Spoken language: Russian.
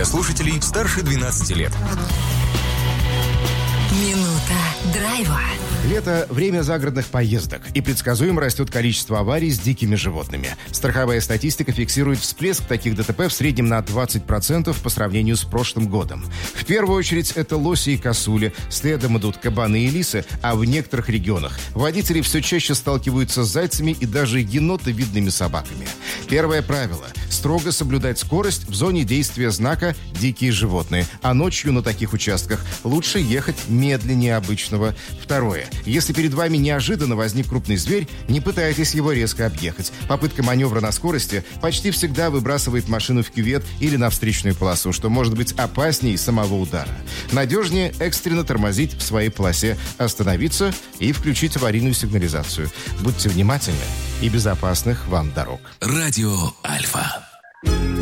для слушателей старше 12 лет. Минута драйва. Лето – время загородных поездок, и предсказуемо растет количество аварий с дикими животными. Страховая статистика фиксирует всплеск таких ДТП в среднем на 20% по сравнению с прошлым годом. В первую очередь это лоси и косули, следом идут кабаны и лисы, а в некоторых регионах водители все чаще сталкиваются с зайцами и даже енотовидными собаками. Первое правило – строго соблюдать скорость в зоне действия знака «Дикие животные», а ночью на таких участках лучше ехать медленнее обычного. Второе. Если перед вами неожиданно возник крупный зверь, не пытайтесь его резко объехать. Попытка маневра на скорости почти всегда выбрасывает машину в кювет или на встречную полосу, что может быть опаснее самого удара. Надежнее экстренно тормозить в своей полосе, остановиться и включить аварийную сигнализацию. Будьте внимательны и безопасных вам дорог. Радио Альфа.